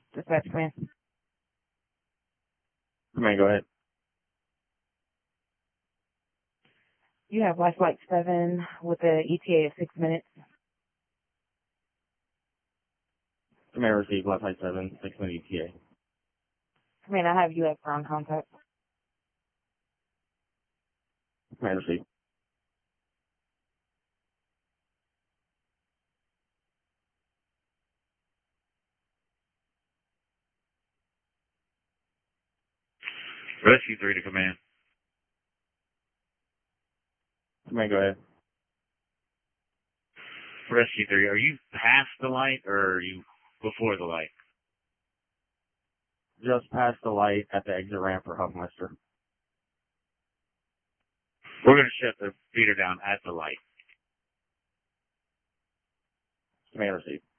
Dispatch command. Command, go ahead. You have Life Flight 7 with an ETA of 6 minutes. Command received, Life Flight 7, 6-minute ETA. Command, I have UF ground contact. Command received. Rescue 3 to command. Command, go ahead. Rescue 3, are you past the light or are you before the light? Just past the light at the exit ramp for Huffmeister. We're going to shut the feeder down at the light. Command received.